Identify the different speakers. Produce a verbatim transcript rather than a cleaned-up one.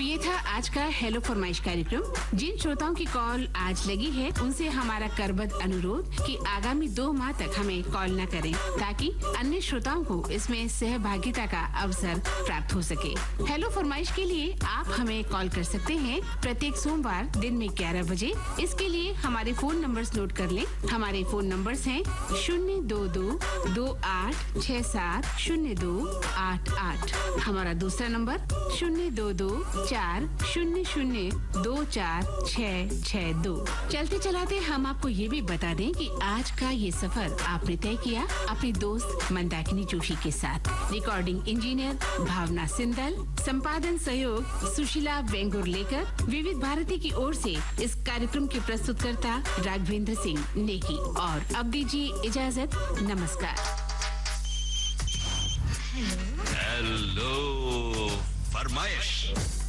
Speaker 1: ये था आज का हेलो फरमाइश कार्यक्रम। जिन श्रोताओं की कॉल आज लगी है उनसे हमारा करबद्ध अनुरोध कि आगामी दो माह तक हमें कॉल न करें ताकि अन्य श्रोताओं को इसमें सहभागिता का अवसर प्राप्त हो सके। हेलो फरमाइश के लिए आप हमें कॉल कर सकते हैं प्रत्येक सोमवार दिन में ग्यारह बजे। इसके लिए हमारे फोन नंबर्स नोट कर लें। हमारे फोन नंबर्स हैं शून्य दो दो दो आठ छः सात शून्य दो आठ आठ। हमारा दूसरा नंबर शून्य दो दो चार शून्य शून्य दो चार छः छः दो। चलते चलाते हम आपको ये भी बता दें कि आज का ये सफर आपने तय किया अपनी दोस्त मंदाकिनी जोशी के साथ। रिकॉर्डिंग इंजीनियर भावना सिंदल, संपादन सहयोग सुशीला वेंगुर लेकर विविध भारती की ओर से इस कार्यक्रम के प्रस्तुतकर्ता राघवेंद्र सिंह नेकी। और अब दीजिए इजाजत, नमस्कार।
Speaker 2: हेलो फरमाइश।